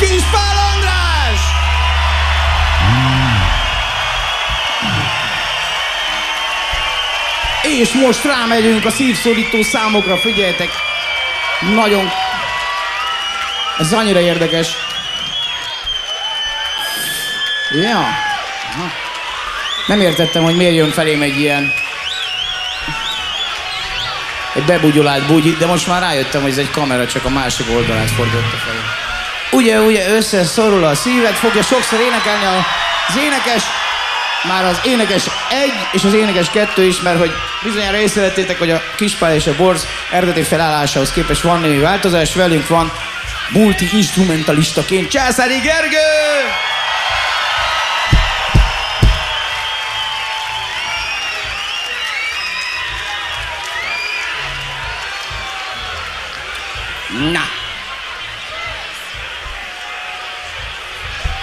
Kispál András! És most rámegyünk a szívszorító számokra, figyeljetek! Nagyon... Ez annyira érdekes. Ja. Nem értettem, hogy miért jön felém egy ilyen... Egy bebugyolált bugyi, de most már rájöttem, hogy ez egy kamera, csak a másik oldalát fordította felé. Ugye, összeszorul a szíved, fogja sokszor énekelni az énekes, már az énekes 1 és az énekes 2 is, mert hogy bizonyára észrevettétek, hogy a Kispál és a Borz eredeti felállásához képest van némi változás, velünk van multi-instrumentalistaként Császári Gergő! Na!